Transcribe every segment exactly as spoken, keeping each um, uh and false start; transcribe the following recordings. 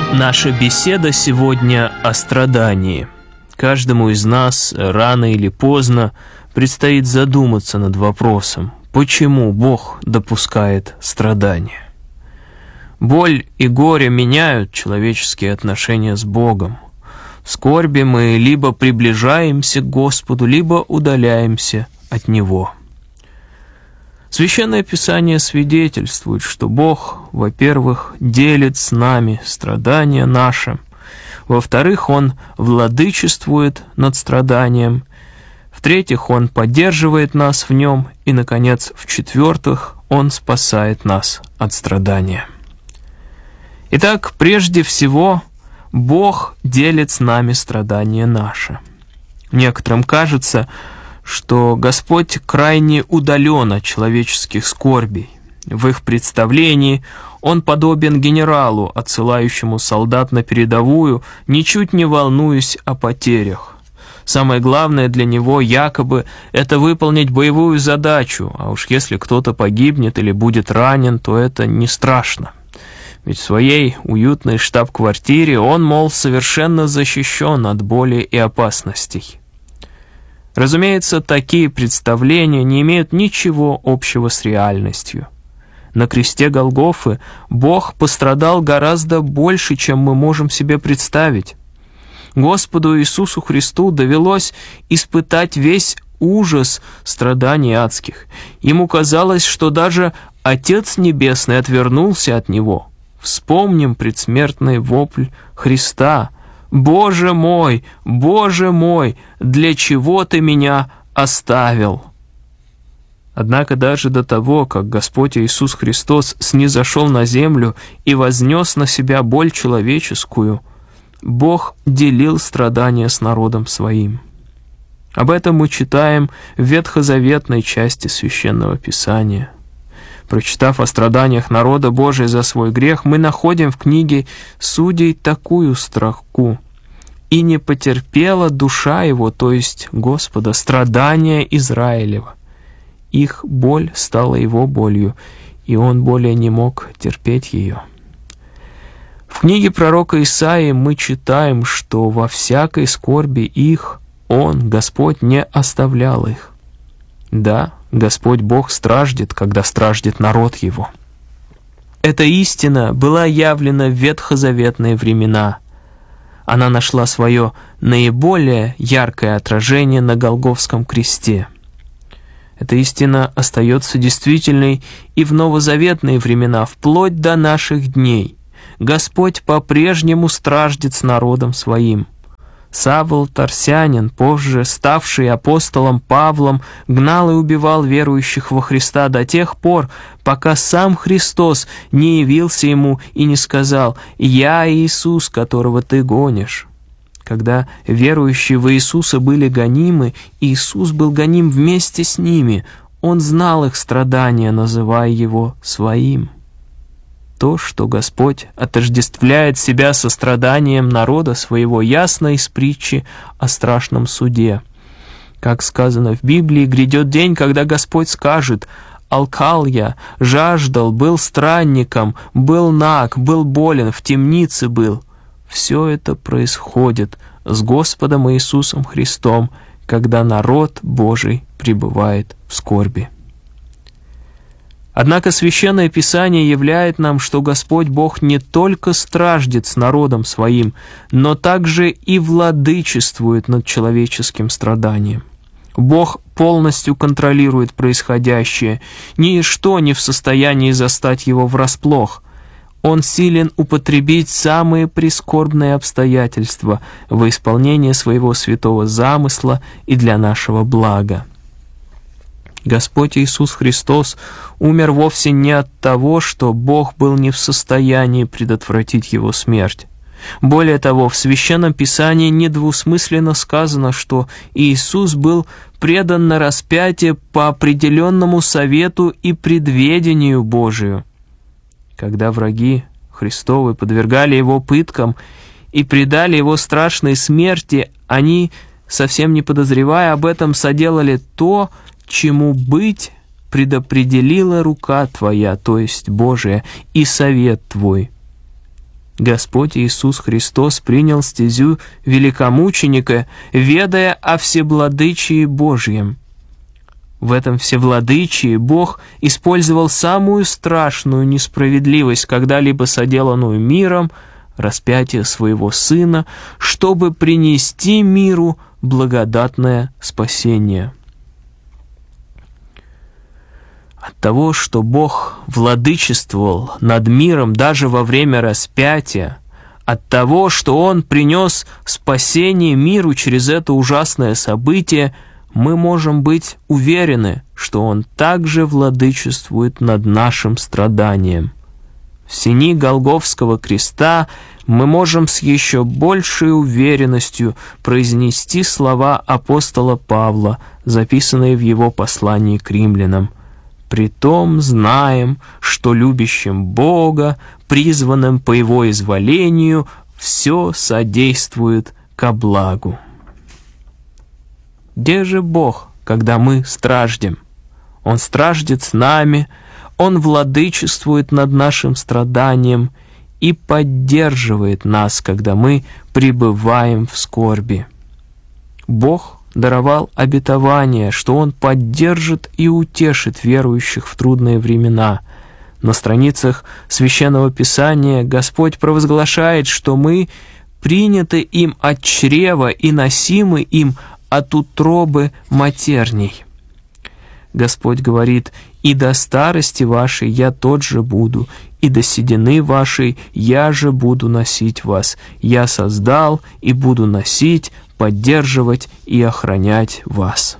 Наша беседа сегодня о страдании. Каждому из нас рано или поздно предстоит задуматься над вопросом, почему Бог допускает страдания. Боль и горе меняют человеческие отношения с Богом. В скорби мы либо приближаемся к Господу, либо удаляемся от Него. Священное Писание свидетельствует, что Бог, во-первых, делит с нами страдания наши, во-вторых, Он владычествует над страданием, в-третьих, Он поддерживает нас в нем, и, наконец, в-четвертых, Он спасает нас от страдания. Итак, прежде всего, Бог делит с нами страдания наши. Некоторым кажется, что Господь крайне удален от человеческих скорбей. В их представлении Он подобен генералу, отсылающему солдат на передовую, ничуть не волнуясь о потерях. Самое главное для него якобы это выполнить боевую задачу, а уж если кто-то погибнет или будет ранен, то это не страшно. Ведь в своей уютной штаб-квартире он, мол, совершенно защищен от боли и опасностей. Разумеется, такие представления не имеют ничего общего с реальностью. На кресте Голгофы Бог пострадал гораздо больше, чем мы можем себе представить. Господу Иисусу Христу довелось испытать весь ужас страданий адских. Ему казалось, что даже Отец Небесный отвернулся от Него. Вспомним предсмертный вопль Христа: «Боже мой, Боже мой, для чего Ты меня оставил?» Однако даже до того, как Господь Иисус Христос снизошел на землю и вознес на себя боль человеческую, Бог делил страдания с народом Своим. Об этом мы читаем в ветхозаветной части Священного Писания. Прочитав о страданиях народа Божия за свой грех, мы находим в книге Судей такую строку: «И не потерпела душа его, то есть Господа, страдания Израилева. Их боль стала его болью, и он более не мог терпеть ее». В книге пророка Исаии мы читаем, что во всякой скорби их Он, Господь, не оставлял их. Да, Господь Бог страждет, когда страждет народ Его. Эта истина была явлена в ветхозаветные времена. Она нашла свое наиболее яркое отражение на Голгофском кресте. Эта истина остается действительной и в новозаветные времена, вплоть до наших дней. Господь по-прежнему страждет с народом Своим. Савл Тарсянин, позже ставший апостолом Павлом, гнал и убивал верующих во Христа до тех пор, пока сам Христос не явился ему и не сказал: «Я Иисус, которого ты гонишь». Когда верующие в Иисуса были гонимы, Иисус был гоним вместе с ними. Он знал их страдания, называя Его Своим. То, что Господь отождествляет Себя со страданием народа Своего, ясно из притчи о страшном суде. Как сказано в Библии, грядет день, когда Господь скажет: «Алкал я, жаждал, был странником, был наг, был болен, в темнице был». Все это происходит с Господом Иисусом Христом, когда народ Божий пребывает в скорби. Однако Священное Писание являет нам, что Господь Бог не только страждет с народом Своим, но также и владычествует над человеческим страданием. Бог полностью контролирует происходящее, ничто не в состоянии застать Его врасплох. Он силен употребить самые прискорбные обстоятельства во исполнение Своего святого замысла и для нашего блага. Господь Иисус Христос умер вовсе не от того, что Бог был не в состоянии предотвратить Его смерть. Более того, в Священном Писании недвусмысленно сказано, что Иисус был предан на распятие по определенному совету и предведению Божию. Когда враги Христовы подвергали Его пыткам и предали Его страшной смерти, они, совсем не подозревая об этом, соделали то, чему быть предопределила рука Твоя, то есть Божия, и совет Твой. Господь Иисус Христос принял стезю великомученика, ведая о всевладычии Божьем. В этом всевладычии Бог использовал самую страшную несправедливость, когда-либо соделанную миром, распятие своего Сына, чтобы принести миру благодатное спасение. От того, что Бог владычествовал над миром даже во время распятия, от того, что Он принес спасение миру через это ужасное событие, мы можем быть уверены, что Он также владычествует над нашим страданием. В сени Голгофского креста мы можем с еще большей уверенностью произнести слова апостола Павла, записанные в его послании к римлянам. «Притом знаем, что любящим Бога, призванным по Его изволению, все содействует ко благу». Где же Бог, когда мы страждем? Он страждет с нами, Он владычествует над нашим страданием и поддерживает нас, когда мы пребываем в скорби. Бог даровал обетование, что Он поддержит и утешит верующих в трудные времена. На страницах Священного Писания Господь провозглашает, что мы приняты им от чрева и носимы им от утробы матерней. Господь говорит: «И до старости вашей я тот же буду, и до седины вашей я же буду носить вас. Я создал и буду носить, поддерживать и охранять вас».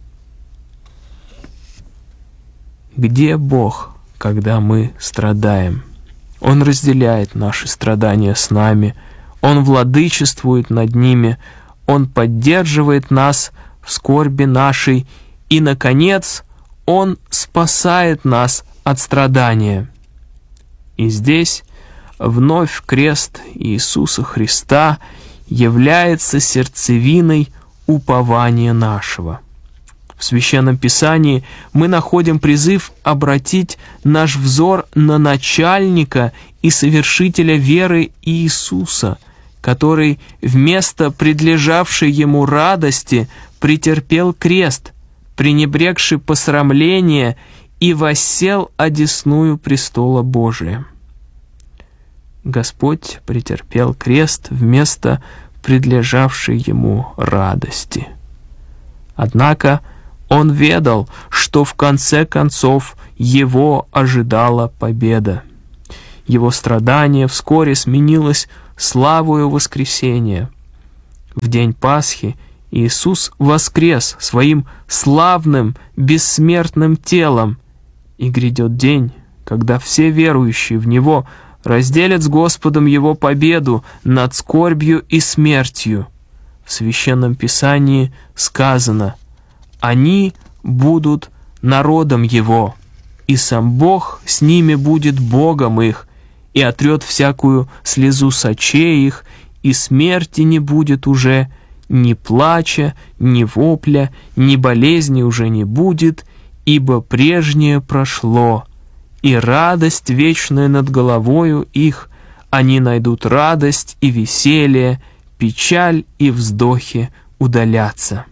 Где Бог, когда мы страдаем? Он разделяет наши страдания с нами, Он владычествует над ними, Он поддерживает нас в скорби нашей, и, наконец, Он спасает нас от страдания. И здесь вновь крест Иисуса Христа является сердцевиной упования нашего. В Священном Писании мы находим призыв обратить наш взор на начальника и совершителя веры Иисуса, который вместо предлежавшей ему радости претерпел крест, пренебрегший посрамление, и воссел одесную престола Божия. Господь претерпел крест вместо предлежавшей ему радости. Однако Он ведал, что в конце концов Его ожидала победа. Его страдание вскоре сменилось славою воскресения. В день Пасхи Иисус воскрес своим славным, бессмертным телом, и грядет день, когда все верующие в Него разделят с Господом Его победу над скорбью и смертью. В Священном Писании сказано: «Они будут народом Его, и сам Бог с ними будет Богом их, и отрет всякую слезу с очей их, и смерти не будет уже, ни плача, ни вопля, ни болезни уже не будет, ибо прежнее прошло, и радость вечная над головою их, они найдут радость и веселье, печаль и вздохи удалятся».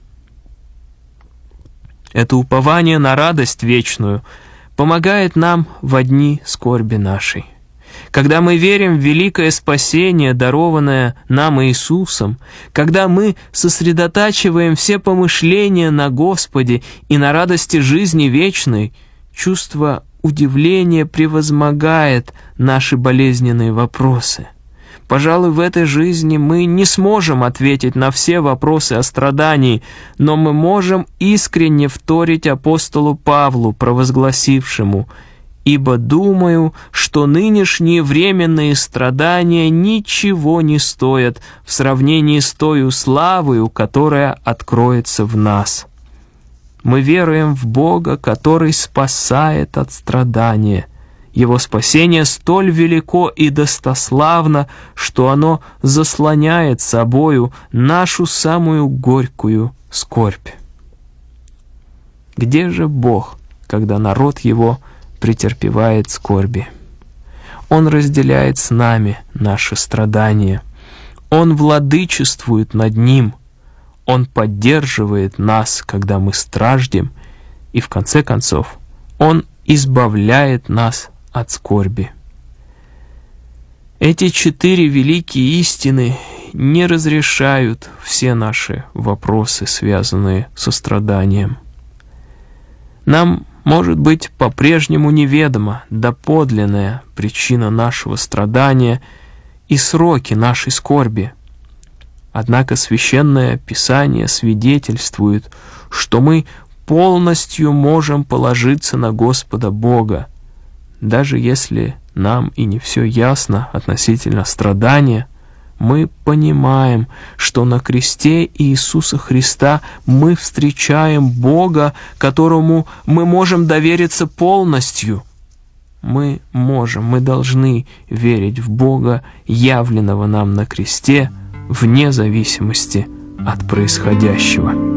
Это упование на радость вечную помогает нам во дни скорби нашей. Когда мы верим в великое спасение, дарованное нам Иисусом, когда мы сосредотачиваем все помышления на Господе и на радости жизни вечной, чувство удивления превозмогает наши болезненные вопросы. Пожалуй, в этой жизни мы не сможем ответить на все вопросы о страдании, но мы можем искренне вторить апостолу Павлу, провозгласившему: «Ибо думаю, что нынешние временные страдания ничего не стоят в сравнении с той славою, которая откроется в нас». Мы веруем в Бога, который спасает от страдания. Его спасение столь велико и достославно, что оно заслоняет собою нашу самую горькую скорбь. Где же Бог, когда народ Его претерпевает скорби? Он разделяет с нами наши страдания. Он владычествует над ним. Он поддерживает нас, когда мы страждем, и в конце концов Он избавляет нас от скорби. Эти четыре великие истины не разрешают все наши вопросы, связанные со страданием. Нам, может быть, по-прежнему неведома доподлинная причина нашего страдания и сроки нашей скорби. Однако Священное Писание свидетельствует, что мы полностью можем положиться на Господа Бога, даже если нам и не все ясно относительно страдания. Мы понимаем, что на кресте Иисуса Христа мы встречаем Бога, которому мы можем довериться полностью. Мы можем, мы должны верить в Бога, явленного нам на кресте, вне зависимости от происходящего.